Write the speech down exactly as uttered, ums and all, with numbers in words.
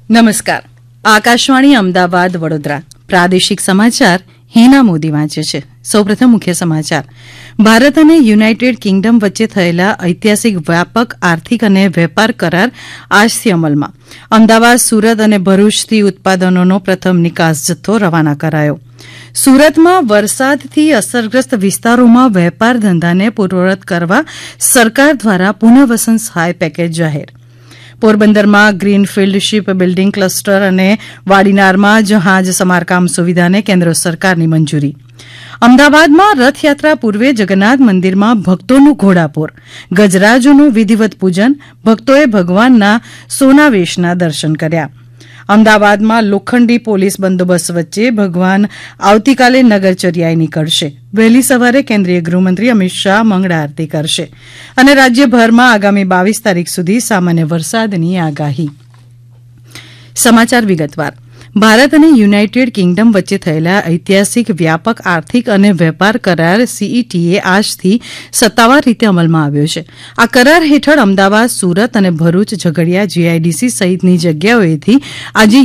નમસ્કાર. આકાશવાણી અમદાવાદ વડોદરા પ્રાદેશિક સમાચાર હિના મોદી વાંચે છે. સૌપ્રથમ મુખ્ય સમાચાર. ભારત અને યુનાઇટેડ કિંગડમ વચ્ચે થયેલા ઐતિહાસિક વ્યાપક આર્થિક અને વેપાર કરાર આજથી અમલમાં. અમદાવાદ, સુરત અને ભરૂચથી ઉત્પાદનોનો પ્રથમ નિકાસ જથ્થો રવાના કરાયો. સુરતમાં વરસાદથી અસરગ્રસ્ત વિસ્તારોમાં વેપાર ધંધાને પૂર્વવત કરવા સરકાર દ્વારા પુનઃવસન સહાય પેકેજ જાહેર. પોરબંદરમાં ગ્રીનફિલ્ડ શીપ બિલ્ડિંગ ક્લસ્ટર અને વાડીનારમાં જહાજ સમારકામ સુવિધાને કેન્દ્ર સરકારની મંજૂરી. અમદાવાદમાં રથયાત્રા પૂર્વે જગન્નાથ મંદિરમાં ભક્તોનું ઘોડાપૂર. ગજરાજોનું વિધિવત પૂજન. ભક્તોએ ભગવાનના સોનાવેશના દર્શન કર્યા. અમદાવાદમાં લોખંડી પોલીસ બંદોબસ્ત વચ્ચે ભગવાન આવતીકાલે નગરચર્યાએ નીકળશે. વહેલી સવારે કેન્દ્રીય ગૃહમંત્રી અમિત શાહ મંગળા આરતી કરશે. અને રાજ્યભરમાં આગામી બાવીસ તારીખ સુધી સામાન્ય વરસાદની આગાહી. સમાચાર વિગતવાર. ભારત અને યુનાઇટેડ કિંગડમ વચ્ચે થયેલા ઐતિહાસિક વ્યાપક આર્થિક અને વેપાર કરાર સીઈટીએ આજથી સત્તાવાર રીતે અમલમાં આવ્યો છે. આ કરાર હેઠળ અમદાવાદ, સુરત અને ભરૂચ, ઝઘડિયા, જીઆઈડીસી સહિતની જગ્યાઓએથી આજે